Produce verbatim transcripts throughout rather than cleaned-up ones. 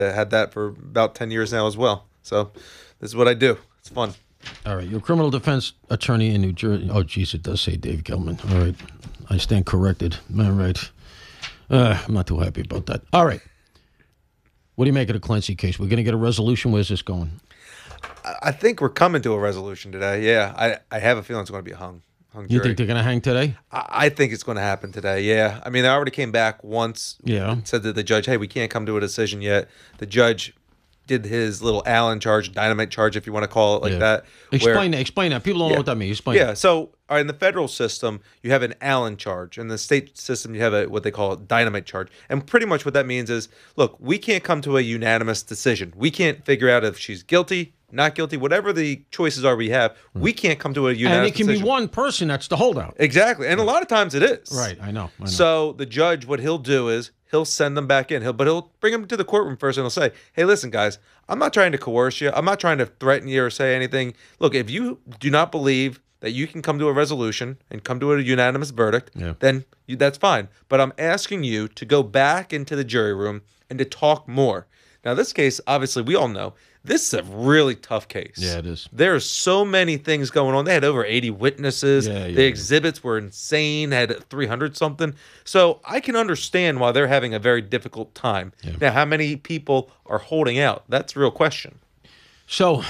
I had that for about ten years now as well. So this is what I do. It's fun. All right. You're a criminal defense attorney in New Jersey. Oh, geez, it does say Dave Gelman. All right. I stand corrected. All right. Uh, I'm not too happy about that. All right. What do you make of the Clancy case? We're going to get a resolution. Where's this going? I think we're coming to a resolution today. Yeah, I, I have a feeling it's going to be hung. hung You jury. think they're going to hang today? I, I think it's going to happen today. Yeah. I mean, they already came back once. Yeah. Said to the judge, hey, we can't come to a decision yet. The judge did his little Allen charge, dynamite charge, if you want to call it like Yeah. that. Explain where- that. Explain that. People don't Yeah. know what that means. Explain Yeah. that. So all right, in the federal system, you have an Allen charge. In the state system, you have a what they call a dynamite charge. And pretty much what that means is, look, we can't come to a unanimous decision. We can't figure out if she's guilty, not guilty, whatever the choices are we have. We can't come to a unanimous And it can decision. be one person that's the holdout. Exactly. And a lot of times it is. Right. I know. I know. So the judge, what he'll do is he'll send them back in. He'll, but he'll bring them to the courtroom first, and he'll say, "Hey, listen, guys, I'm not trying to coerce you. I'm not trying to threaten you or say anything. Look, if you do not believe that you can come to a resolution and come to a unanimous verdict, Yeah. then you, that's fine. But I'm asking you to go back into the jury room and to talk more." Now, this case, obviously, we all know this is a really tough case. Yeah, it is. There are so many things going on. They had over eighty witnesses. Yeah, yeah, the yeah. exhibits were insane, had three hundred something. So I can understand why they're having a very difficult time. Yeah. Now, how many people are holding out? That's the real question. So,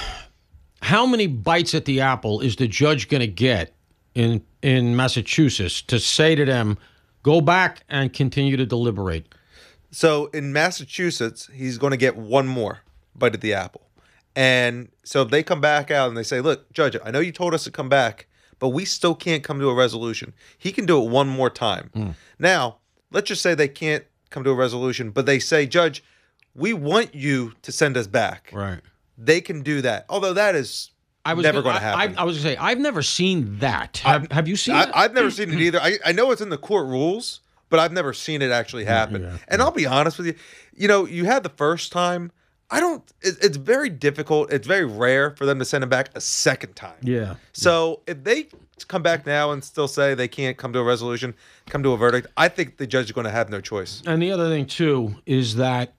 how many bites at the apple is the judge going to get in in Massachusetts to say to them, go back and continue to deliberate? So in Massachusetts, he's going to get one more bite at the apple. And so if they come back out and they say, look, Judge, I know you told us to come back, but we still can't come to a resolution. He can do it one more time. Mm. Now, let's just say they can't come to a resolution, but they say, Judge, we want you to send us back. Right. They can do that. Although that is I was never gonna- going to I- happen. I, I was going to say, I've never seen that. Have, have you seen I, that? I've never seen it either. I, I know it's in the court rules, but I've never seen it actually happen. yeah, and I'll be honest with you, you know, you had the first time. I don't. It, it's very difficult. It's very rare for them to send him back a second time. Yeah. So if they come back now and still say they can't come to a resolution, come to a verdict, I think the judge is going to have no choice. And the other thing, too, is that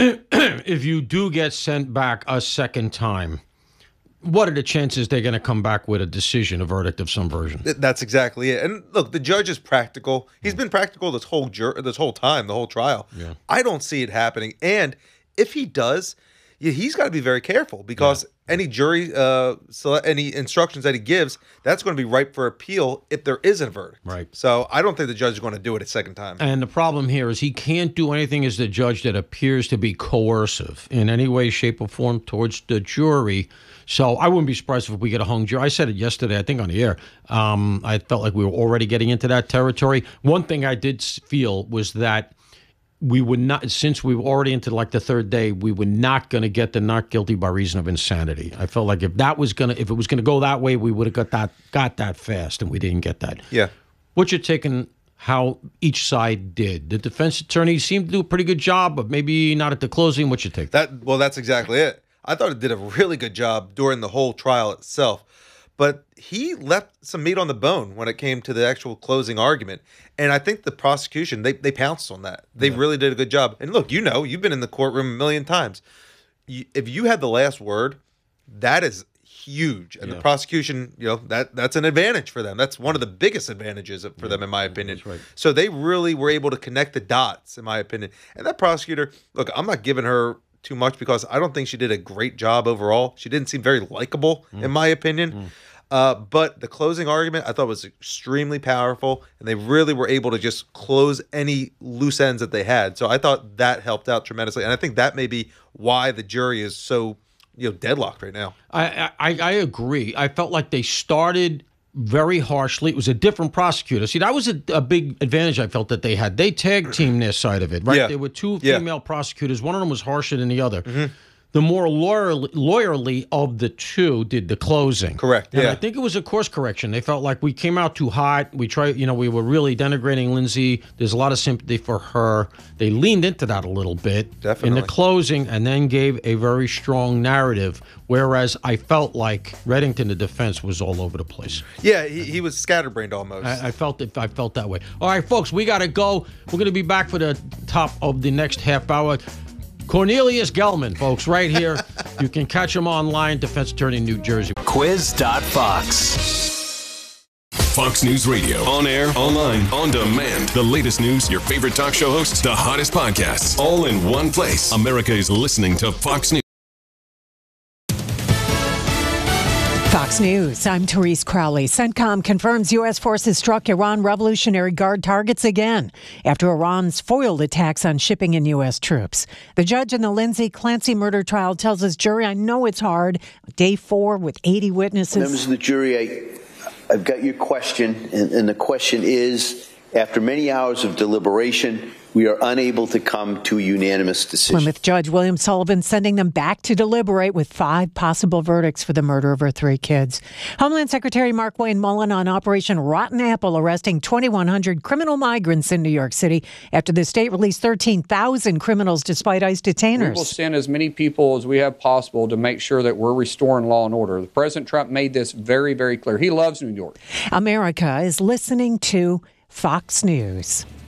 if you do get sent back a second time, what are the chances they're going to come back with a decision, a verdict of some version? Th- That's exactly it. And look, the judge is practical. He's been practical this whole jur- this whole time, the whole trial. Yeah. I don't see it happening. And if he does, yeah, he's got to be very careful because any jury, uh, so any instructions that he gives, that's going to be ripe for appeal if there is a verdict. Right. So I don't think the judge is going to do it a second time. And the problem here is he can't do anything as the judge that appears to be coercive in any way, shape, or form towards the jury. So I wouldn't be surprised if we get a hung jury. I said it yesterday, I think on the air. Um, I felt like we were already getting into that territory. One thing I did s- feel was that we would not, since we were already into like the third day, we were not going to get the not guilty by reason of insanity. I felt like if that was going to, if it was going to go that way, we would have got that, got that fast, and we didn't get that. Yeah. What's your take on how each side did? The defense attorney seemed to do a pretty good job, but maybe not at the closing. What's your take? That well, that's exactly it. I thought it did a really good job during the whole trial itself, but he left some meat on the bone when it came to the actual closing argument. And I think the prosecution, they, they pounced on that. They really did a good job. And look, you know, you've been in the courtroom a million times. You, if you had the last word, that is huge. And Yeah. the prosecution, you know, that that's an advantage for them. That's one of the biggest advantages for them, in my opinion. That's right. So they really were able to connect the dots, in my opinion. And that prosecutor, look, I'm not giving her too much because I don't think she did a great job overall. She didn't seem very likable, in my opinion. Uh, but the closing argument I thought was extremely powerful, and they really were able to just close any loose ends that they had. So I thought that helped out tremendously, and I think that may be why the jury is so, you know, deadlocked right now. I, I I agree. I felt like they started very harshly. It was a different prosecutor. See, that was a, a big advantage I felt that they had. They tag teamed their side of it, right? Yeah. There were two Yeah. female prosecutors. One of them was harsher than the other. The more lawyerly, lawyerly of the two did the closing. Correct, And yeah. I think it was a course correction. They felt like we came out too hot. We tried, you know, we were really denigrating Lindsay. There's a lot of sympathy for her. They leaned into that a little bit in Definitely. the closing and then gave a very strong narrative. Whereas I felt like Reddington, the defense, was all over the place. Yeah, he, he was scatterbrained almost. I, I felt it. I felt that way. All right, folks, we got to go. We're going to be back for the top of the next half hour. Cornelius Gelman, folks, right here. You can catch him online, defense attorney in New Jersey. Quiz dot fox. Fox News Radio. On air, online, on demand. The latest news, your favorite talk show hosts, the hottest podcasts, all in one place. America is listening to Fox News. Fox News, I'm Therese Crowley. CENTCOM confirms U S forces struck Iran Revolutionary Guard targets again after Iran's foiled attacks on shipping and U S troops. The judge in the Lindsay Clancy murder trial tells his jury, I know it's hard, day four with eighty witnesses. Members of the jury, I, I've got your question, and, and the question is, after many hours of deliberation, we are unable to come to a unanimous decision. Plymouth Judge William Sullivan sending them back to deliberate with five possible verdicts for the murder of her three kids. Homeland Secretary Mark Wayne Mullen on Operation Rotten Apple, arresting twenty-one hundred criminal migrants in New York City after the state released thirteen thousand criminals despite ICE detainers. We will send as many people as we have possible to make sure that we're restoring law and order. President Trump made this very, very clear. He loves New York. America is listening to Fox News.